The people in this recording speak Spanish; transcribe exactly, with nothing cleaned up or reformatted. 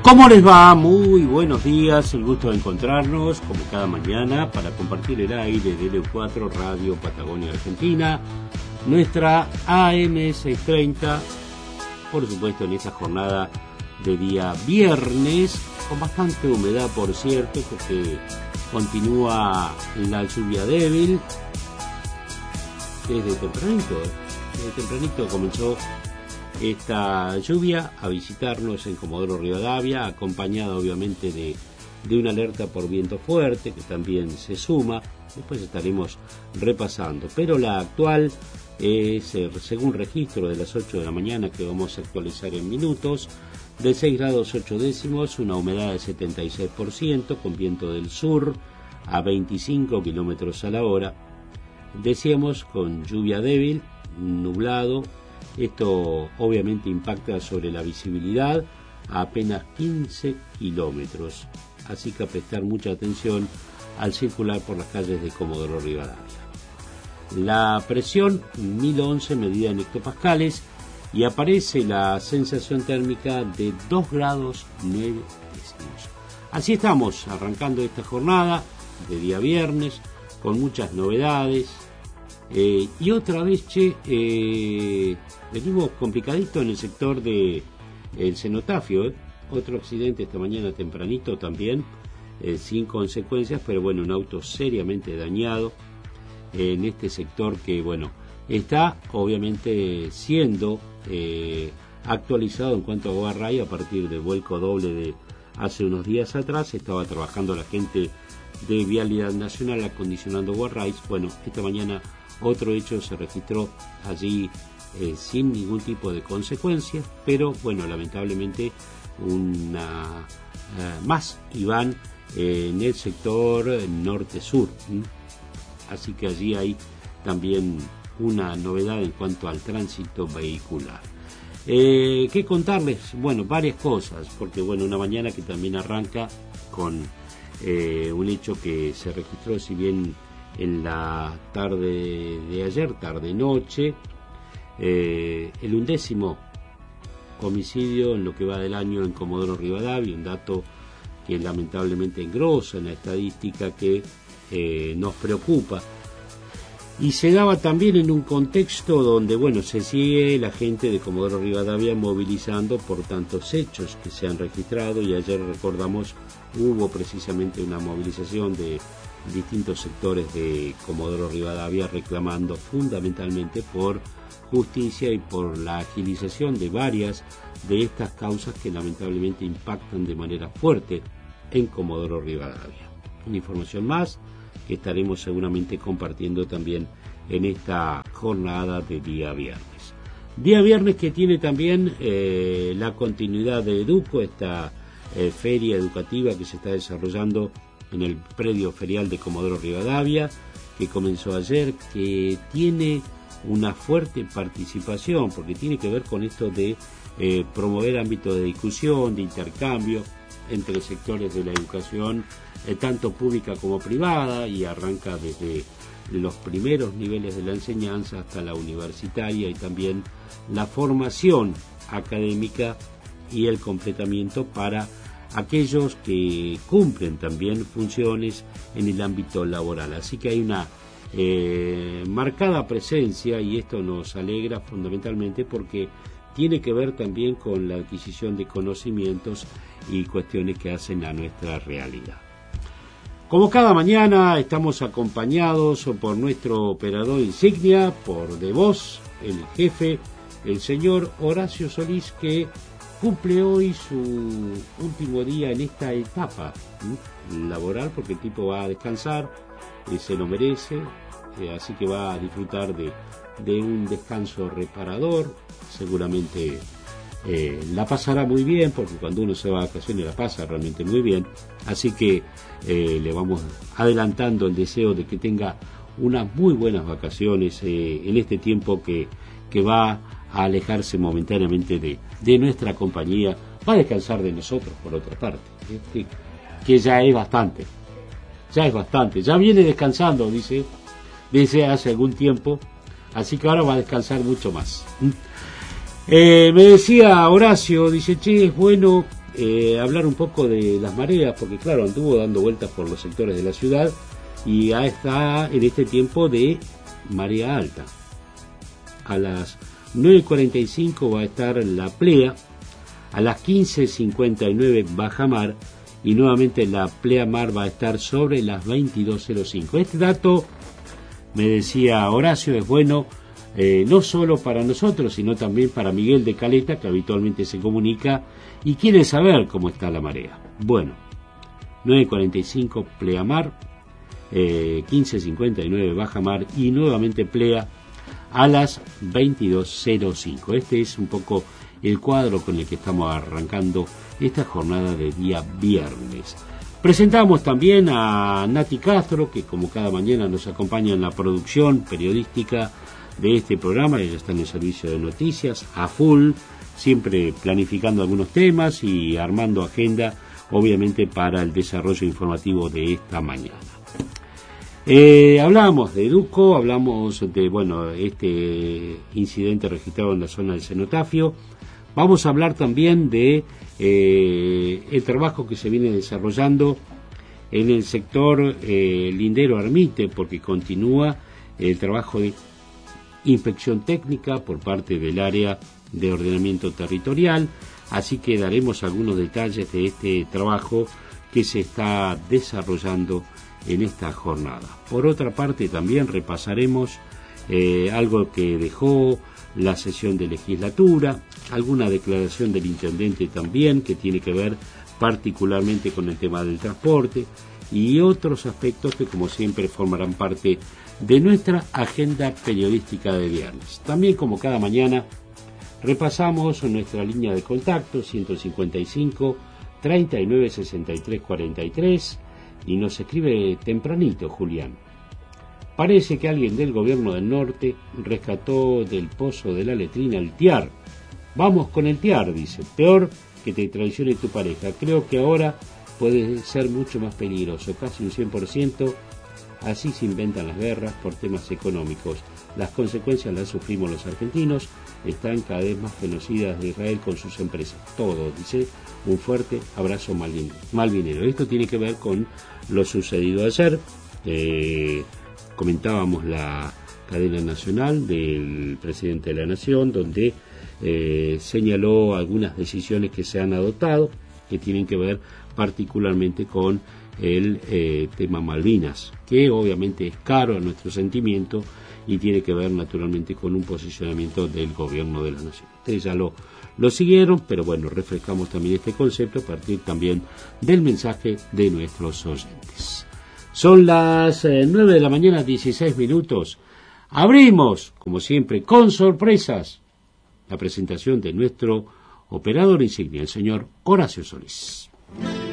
¿Cómo les va? Muy buenos días, el gusto de encontrarnos como cada mañana para compartir el aire de L U cuatro Radio Patagonia Argentina, nuestra A M seiscientos treinta, por supuesto en esta jornada de día viernes, con bastante humedad por cierto, porque continúa la lluvia débil, desde tempranito, desde tempranito comenzó esta lluvia a visitarnos en Comodoro Rivadavia, acompañada obviamente de, de una alerta por viento fuerte que también se suma. Después estaremos repasando, pero la actual es, según registro de las ocho de la mañana, que vamos a actualizar en minutos, de seis grados ocho décimos, una humedad de setenta y seis por ciento, con viento del sur a veinticinco kilómetros a la hora. Decíamos con lluvia débil, nublado. Esto obviamente impacta sobre la visibilidad a apenas quince kilómetros, así que a prestar mucha atención al circular por las calles de Comodoro Rivadavia. La presión mil once medida en hectopascales y aparece la sensación térmica de dos grados nueve décimos. Así estamos arrancando esta jornada de día viernes con muchas novedades. Eh, y otra vez, che, eh, venimos complicadito en el sector de el cenotafio, ¿eh? Otro accidente esta mañana tempranito también, eh, sin consecuencias, pero bueno, un auto seriamente dañado eh, en este sector que, bueno, está obviamente siendo eh, actualizado en cuanto a Guarray a partir del vuelco doble de hace unos días atrás. Estaba trabajando la gente de Vialidad Nacional acondicionando Guarray. Bueno, esta mañana otro hecho se registró allí eh, sin ningún tipo de consecuencia, pero bueno, lamentablemente una uh, más iban eh, en el sector norte-sur, ¿sí? Así que allí hay también una novedad en cuanto al tránsito vehicular. Eh, ¿Qué contarles? Bueno, varias cosas, porque bueno, una mañana que también arranca con eh, un hecho que se registró, si bien en la tarde de ayer, tarde-noche, eh, el undécimo homicidio en lo que va del año en Comodoro Rivadavia, un dato que lamentablemente engrosa en la estadística que eh, nos preocupa. Y se daba también en un contexto donde, bueno, se sigue la gente de Comodoro Rivadavia movilizando por tantos hechos que se han registrado, y ayer recordamos hubo precisamente una movilización de distintos sectores de Comodoro Rivadavia reclamando fundamentalmente por justicia y por la agilización de varias de estas causas que lamentablemente impactan de manera fuerte en Comodoro Rivadavia. Una información más que estaremos seguramente compartiendo también en esta jornada de día viernes. Día viernes que tiene también eh, la continuidad de Educo, esta eh, feria educativa que se está desarrollando en el predio ferial de Comodoro Rivadavia, que comenzó ayer, que tiene una fuerte participación, porque tiene que ver con esto de eh, promover ámbitos de discusión, de intercambio entre sectores de la educación, eh, tanto pública como privada, y arranca desde los primeros niveles de la enseñanza hasta la universitaria, y también la formación académica y el completamiento para aquellos que cumplen también funciones en el ámbito laboral. Así que hay una eh, marcada presencia, y esto nos alegra fundamentalmente porque tiene que ver también con la adquisición de conocimientos y cuestiones que hacen a nuestra realidad. Como cada mañana estamos acompañados por nuestro operador insignia, por de voz, el jefe, el señor Horacio Solís, que cumple hoy su último día en esta etapa ¿sí? laboral, porque el tipo va a descansar, eh, se lo merece, eh, así que va a disfrutar de, de un descanso reparador. Seguramente eh, la pasará muy bien, porque cuando uno se va a vacaciones la pasa realmente muy bien, así que eh, le vamos adelantando el deseo de que tenga unas muy buenas vacaciones eh, en este tiempo que, que va a alejarse momentáneamente de, de nuestra compañía, va a descansar de nosotros por otra parte, ¿eh? que, que ya es bastante, ya es bastante, ya viene descansando, dice, desde hace algún tiempo, así que ahora va a descansar mucho más. Eh, me decía Horacio, dice, che, es bueno eh, hablar un poco de las mareas, porque claro, anduvo dando vueltas por los sectores de la ciudad y ya está en este tiempo de marea alta. A las nueve cuarenta y cinco va a estar la plea, a las quince cincuenta y nueve bajamar y nuevamente la pleamar va a estar sobre las veintidós cero cinco. Este dato, me decía Horacio, es bueno eh, no solo para nosotros, sino también para Miguel de Caleta, que habitualmente se comunica y quiere saber cómo está la marea. Bueno, nueve cuarenta y cinco pleamar, eh, quince cincuenta y nueve bajamar y nuevamente plea a las veintidós cero cinco. Este es un poco el cuadro con el que estamos arrancando esta jornada de día viernes. Presentamos también a Nati Castro, que como cada mañana nos acompaña en la producción periodística de este programa. Ella está en el servicio de noticias a full, siempre planificando algunos temas y armando agenda, obviamente, para el desarrollo informativo de esta mañana. Eh, hablamos de Duco, hablamos de, bueno, este incidente registrado en la zona del cenotafio. Vamos a hablar también de eh, el trabajo que se viene desarrollando en el sector eh, Lindero Armite, porque continúa el trabajo de inspección técnica por parte del área de ordenamiento territorial, así que daremos algunos detalles de este trabajo que se está desarrollando en esta jornada. Por otra parte, también repasaremos eh, algo que dejó la sesión de legislatura, alguna declaración del intendente también que tiene que ver particularmente con el tema del transporte y otros aspectos que, como siempre, formarán parte de nuestra agenda periodística de viernes. También, como cada mañana, repasamos nuestra línea de contacto ciento cincuenta y cinco, treinta y nueve, sesenta y tres, cuarenta y tres y nos escribe tempranito Julián. Parece que alguien del gobierno del norte rescató del pozo de la letrina el tiar. Vamos con el tiar, dice. Peor que te traicione tu pareja. Creo que ahora puede ser mucho más peligroso, casi un cien por ciento. Así se inventan las guerras por temas económicos. Las consecuencias las sufrimos los argentinos. Están cada vez más genocidas de Israel con sus empresas. Todo, dice. Un fuerte abrazo malvinero. Esto tiene que ver con lo sucedido ayer. Eh, comentábamos la cadena nacional del presidente de la Nación, donde eh, señaló algunas decisiones que se han adoptado, que tienen que ver particularmente con el eh, tema Malvinas, que obviamente es caro a nuestro sentimiento y tiene que ver naturalmente con un posicionamiento del gobierno de la Nación. Ustedes ya lo, lo siguieron, pero bueno, refrescamos también este concepto a partir también del mensaje de nuestros oyentes. Son las eh, nueve de la mañana, dieciséis minutos. Abrimos, como siempre, con sorpresas, la presentación de nuestro operador insignia, el señor Horacio Solís.